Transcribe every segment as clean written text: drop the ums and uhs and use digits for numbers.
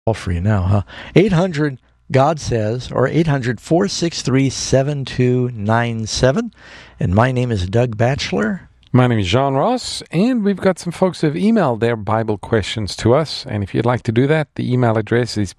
All for you now, huh? 800 God Says, or 800-463-7297. And my name is Doug Batchelor. My name is John Ross, and we've got some folks who have emailed their Bible questions to us. And if you'd like to do that, the email address is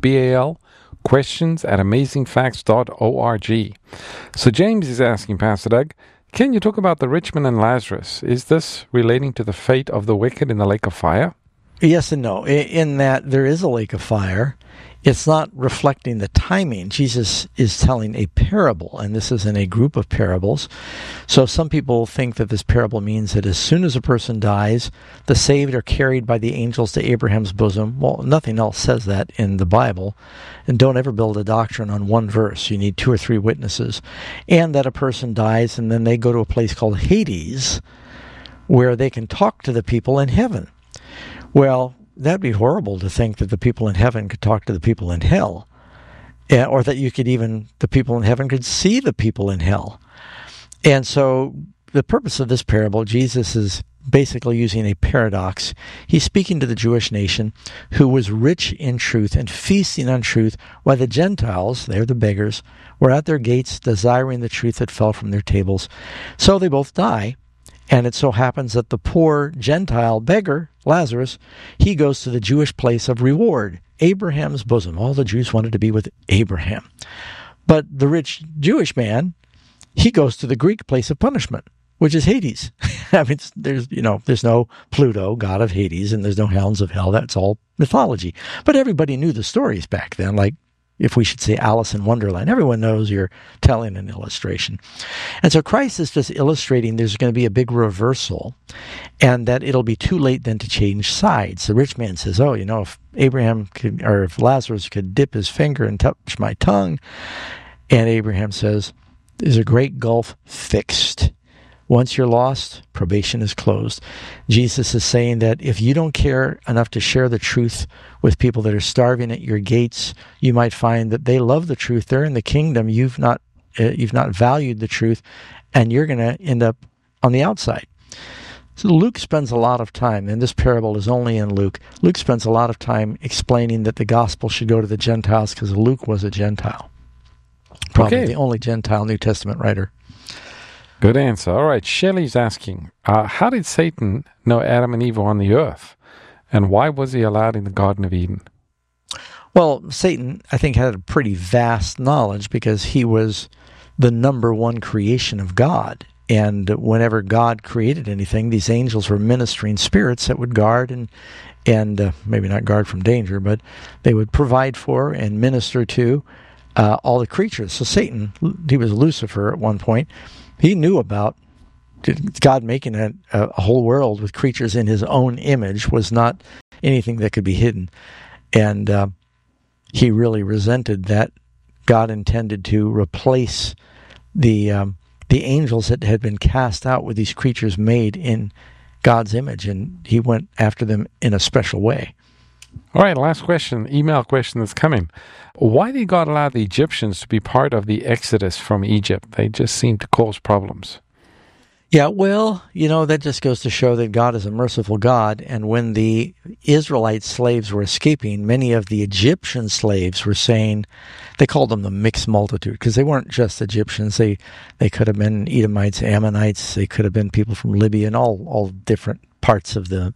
balquestions@amazingfacts.org. So James is asking, Pastor Doug, can you talk about the rich man and Lazarus? Is this relating to the fate of the wicked in the lake of fire? Yes and no. In that there is a lake of fire, it's not reflecting the timing. Jesus is telling a parable, and this is in a group of parables. So some people think that this parable means that as soon as a person dies, the saved are carried by the angels to Abraham's bosom. Well, nothing else says that in the Bible. And don't ever build a doctrine on one verse. You need 2 or 3 witnesses. And that a person dies, and then they go to a place called Hades, where they can talk to the people in heaven. Well, that'd be horrible to think that the people in heaven could talk to the people in hell, or that the people in heaven could see the people in hell. And so the purpose of this parable, Jesus is basically using a paradox. He's speaking to the Jewish nation who was rich in truth and feasting on truth, while the Gentiles, they're the beggars, were at their gates desiring the truth that fell from their tables. So they both die. And it so happens that the poor Gentile beggar, Lazarus, he goes to the Jewish place of reward, Abraham's bosom. All the Jews wanted to be with Abraham. But the rich Jewish man, he goes to the Greek place of punishment, which is Hades. I mean, there's no Pluto, god of Hades, and there's no hounds of hell. That's all mythology. But everybody knew the stories back then, like, if we should say Alice in Wonderland. Everyone knows you're telling an illustration. And so Christ is just illustrating there's going to be a big reversal, and that it'll be too late then to change sides. The rich man says, if if Lazarus could dip his finger and touch my tongue. And Abraham says, there's a great gulf fixed. Once you're lost, probation is closed. Jesus is saying that if you don't care enough to share the truth with people that are starving at your gates, you might find that they love the truth. They're in the kingdom. You've not valued the truth, and you're going to end up on the outside. So Luke spends a lot of time, and this parable is only in Luke. Luke spends a lot of time explaining that the gospel should go to the Gentiles because Luke was a Gentile. Probably the only Gentile New Testament writer. Good answer. All right, Shelley's asking, how did Satan know Adam and Eve were on the earth? And why was he allowed in the Garden of Eden? Well, Satan, I think, had a pretty vast knowledge because he was the number one creation of God. And whenever God created anything, these angels were ministering spirits that would guard and maybe not guard from danger, but they would provide for and minister to all the creatures. So Satan, he was Lucifer at one point. He knew about God making a whole world with creatures in his own image was not anything that could be hidden. And he really resented that God intended to replace the angels that had been cast out with these creatures made in God's image, and he went after them in a special way. All right, last question, email question that's coming. Why did God allow the Egyptians to be part of the Exodus from Egypt? They just seem to cause problems. Yeah, well, that just goes to show that God is a merciful God. And when the Israelite slaves were escaping, many of the Egyptian slaves were saying, they called them the mixed multitude, because they weren't just Egyptians. They could have been Edomites, Ammonites. They could have been people from Libya and all different parts of the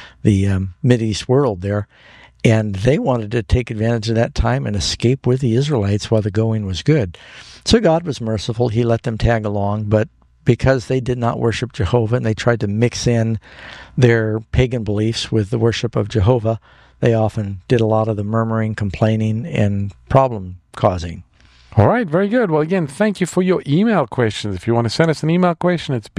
Mideast world there. And they wanted to take advantage of that time and escape with the Israelites while the going was good. So God was merciful. He let them tag along, but because they did not worship Jehovah and they tried to mix in their pagan beliefs with the worship of Jehovah, they often did a lot of the murmuring, complaining, and problem causing. All right, very good. Well, again, thank you for your email questions. If you want to send us an email question, it's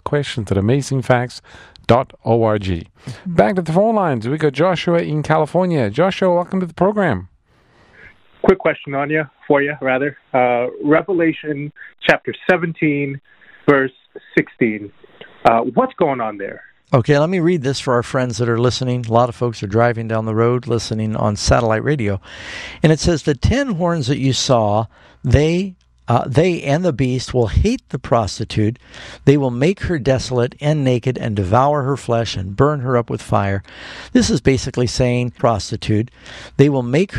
balquestions@amazingfacts.org. Back to the phone lines. We got Joshua in California. Joshua, welcome to the program. Quick question for you. Revelation chapter 17, verse 16. What's going on there? Okay, let me read this for our friends that are listening. A lot of folks are driving down the road listening on satellite radio. And it says, the 10 horns that you saw, they and the beast will hate the prostitute. They will make her desolate and naked and devour her flesh and burn her up with fire. This is basically saying prostitute. They will make